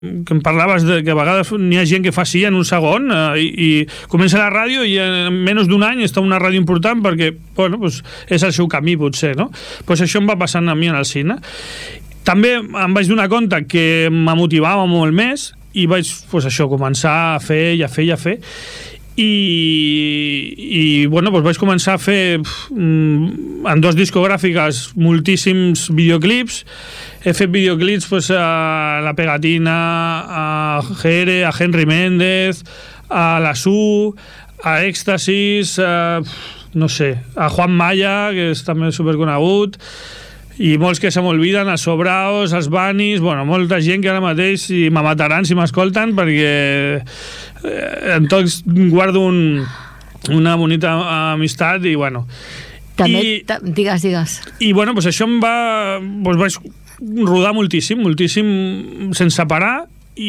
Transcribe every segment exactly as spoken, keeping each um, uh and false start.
que em parlaves de que a vegades n'hi ha gent que fa sí en un segon eh, i, i comença la ràdio i en menys d'un any està una ràdio important perquè, bueno, pues, és el seu camí potser, no? Pues això em va passant a mi en el cine. També em vaig donar compte que me motivava molt més i vaig, pues, això, començar a fer i a fer i a fer i, i bueno, pues vaig començar a fer mm, en dos discogràfiques moltíssims videoclips. He fet videoclips pues, a La Pegatina, a Jere, a Henry Méndez, a La Su, a Éxtasis, a, no sé, a Juan Maya, que és també superconegut, i molts que se m'olviden, els Sobraos, els Banis, bueno, molta gent que ara mateix i me mataran si m'escolten perquè eh, en tots guardo un, una bonita amistat i bueno... També, I, digues, digues. I bueno, pues això em va... Pues vaig rodar moltíssim, moltíssim sense parar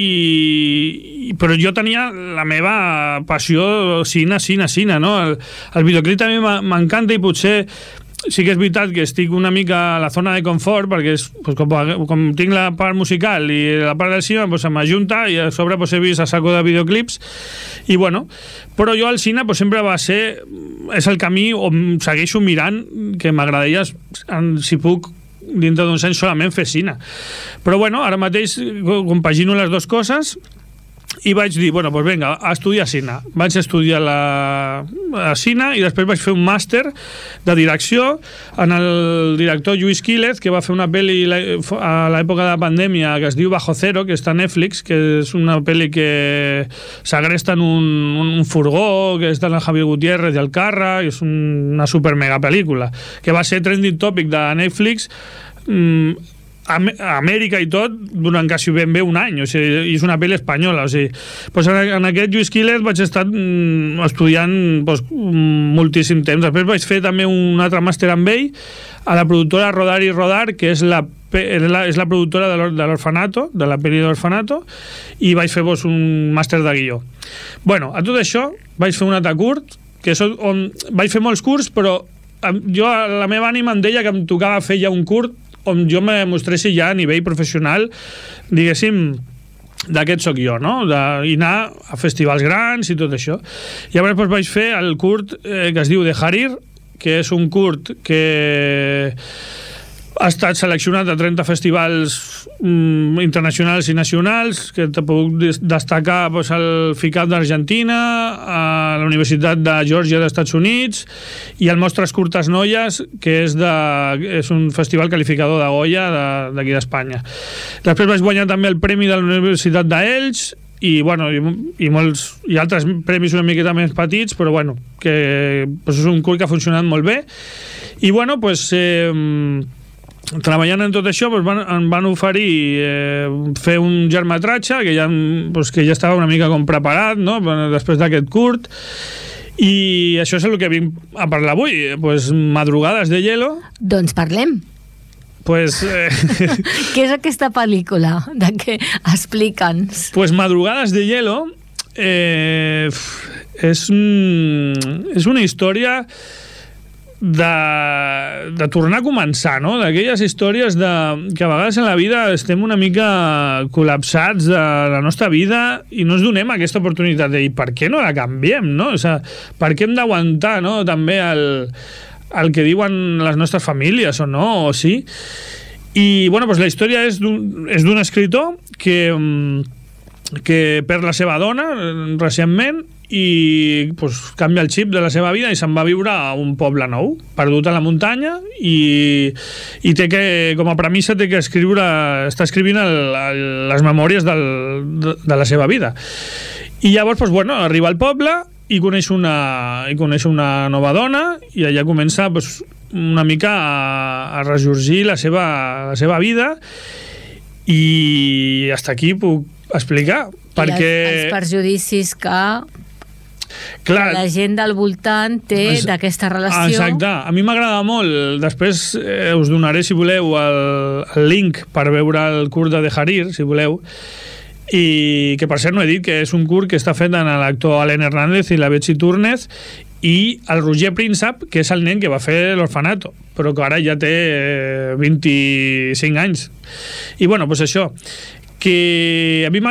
i, però jo tenia la meva passió cine, cine, cine, no? El, el videoclip també m'encanta i potser sí que és veritat que estic una mica a la zona de confort perquè és, pues, com, com tinc la part musical i la part del cine pues, m'ajunta i a sobre pues, he vist a saco de videoclips i bueno, però jo al cine pues, sempre va ser, és el camí on segueixo mirant que m'agradaria si puc dintre d'un sens solament fer cine però bueno, ara mateix compagino les dues coses i vaig dir, bueno, pues venga, a estudiar cine. Vaig estudiar la, la cine i després vaig fer un màster de direcció en el director Lluís Quílez, que va fer una pel·li a l'època de la pandèmia que es diu Bajo Cero, que està a Netflix, que és una pel·li que s'agresta en un, un furgó, que està en el Javier Gutiérrez i el Carra, i és una super mega pel·lícula, que va ser trending topic de Netflix mmm, a Amèrica i tot durant quasi ben bé un any, o sigui, i és una pel·li espanyola, o sigui, pues en, en aquest Lluís Quílez vaig estar mm, estudiant pues, moltíssim temps. Després vaig fer també un altre màster amb ell a la productora Rodar i Rodar, que és la, és la, és la productora de l'Orfanato, de la pel·li de l'Orfanato, i vaig fer pues, un màster de guió. Bueno, a tot això vaig fer un altre curt, que és on vaig fer molts curts, però jo, la meva ànima em deia que em tocava fer ja un curt on jo me mostressi ja a nivell professional, diguéssim, d'aquest soc jo, no? De, i anar a festivals grans i tot això. I llavors doncs, vaig fer el curt eh, que es diu De Harir, que és un curt que ha estat seleccionat a trenta festivals mm, internacionals i nacionals, que te puc destacar pues, el FICAP d'Argentina, a la Universitat de Geòrgia dels Estats Units i el Mostres Curtes Noies, que és, de, és un festival qualificador de Goya d'aquí d'Espanya. Després vaig guanyar també el premi de la Universitat d'Elx i, bueno, i, i, molts, i altres premis una miqueta més petits, però bueno, que pues, és un curt que ha funcionat molt bé. I bueno, pues... Eh, treballant en tot això doncs van, em van oferir eh, fer un llargmetratge que ja, doncs, que ja estava una mica com preparat, no? Després d'aquest curt, i això és el que vinc a parlar avui, pues, Madrugades de Hielo. Doncs parlem. Pues, eh... Què és aquesta pel·lícula? De què? Explica'ns. Pues Madrugades de Hielo eh, és, un, és una història De, de tornar a començar, no? D'aquelles històries de, que a vegades en la vida estem una mica col·lapsats de la nostra vida i no ens donem aquesta oportunitat de dir per què no la canviem, no? O sigui, per què hem d'aguantar, no? També el, el que diuen les nostres famílies o no, o sí. I, bueno, doncs la història és d'un, és d'un escritor que, que perd la seva dona recentment i pues, canvia el xip de la seva vida i se'n va viure a un poble nou, perdut a la muntanya, i, i té que, com a premissa té que escriure, està escrivint el, el, les memòries del, de, de la seva vida. I llavors pues, bueno, arriba al poble i coneix una, i coneix una nova dona i allà comença pues, una mica a, a ressorgir la seva, la seva vida i hasta aquí puc explicar. Perquè... I els, els perjudicis que... Clar, la gent del voltant té es, d'aquesta relació. Exacte, a mi m'agrada molt. Després eh, us donaré, si voleu, el, el link per veure el curt de De Harir, si voleu, i que per cert no he dit que és un curt que està fet en l'actor Alain Hernández i la Betsy Túrnez i el Roger Príncep, que és el nen que va fer l'Orfanato, però que ara ja té eh, vint-i-cinc anys. I bueno, doncs això, que a mi